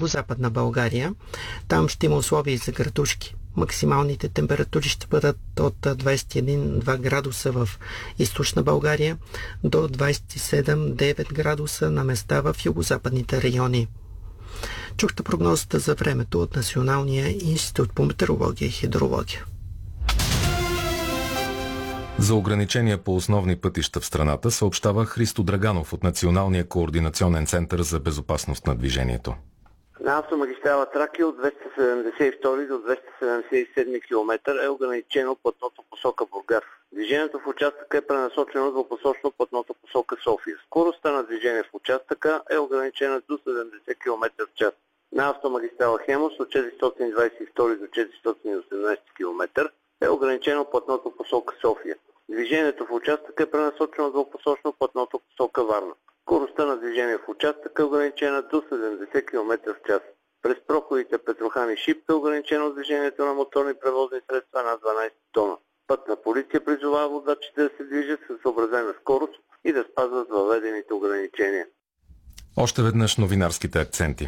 югозападна България. Там ще има условия и за градушки. Максималните температури ще бъдат от 21-2 градуса в източна България до 27-9 градуса на места в югозападните райони. Чухте прогнозата за времето от Националния институт по метеорология и хидрология. За ограничения по основни пътища в страната съобщава Христо Драганов от Националния координационен център за безопасност на движението. На автомагистрала Тракия от 272 до 277 км е ограничено платното посока Бургас. Движението в участъка е пренасочено двупосочно платното посока София. Скоростта на движение в участъка е ограничена до 70 км в час. На автомагистрала Хемус от 422 до 418 км е ограничено платното посока София. Движението в участъка е пренасочено двупосочно платното посока Варна. Скоростта на движение в участъка е ограничена до 70 км в час. През проходите Петрохан и Шипка е ограничено движението на моторни превозни средства на 12 тона. Пътна полиция призовава водачите да се движат със съобразена скорост и да спазват въведените ограничения. Още веднъж новинарските акценти.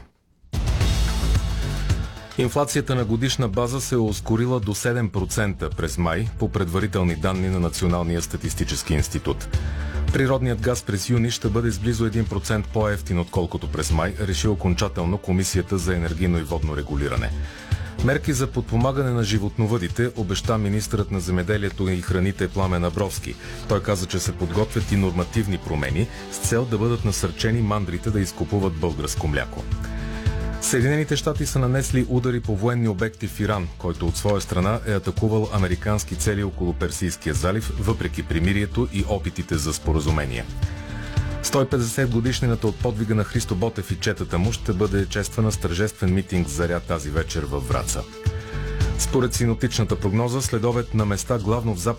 Инфлацията на годишна база се е ускорила до 7% през май, по предварителни данни на Националния статистически институт. Природният газ през юни ще бъде с близо 1% по-евтин, отколкото през май, реши окончателно Комисията за енергийно и водно регулиране. Мерки за подпомагане на животновъдите обеща министърът на земеделието и храните Пламен Абровски. Той каза, че се подготвят и нормативни промени с цел да бъдат насърчени мандрите да изкупуват българско мляко. Съединените щати са нанесли удари по военни обекти в Иран, който от своя страна е атакувал американски цели около Персийския залив, въпреки примирието и опитите за споразумение. 150 годишнината от подвига на Христо Ботев и четата му ще бъде чествана с тържествен митинг в заря тази вечер във Враца. Според синоптичната прогноза, следобед на места главно в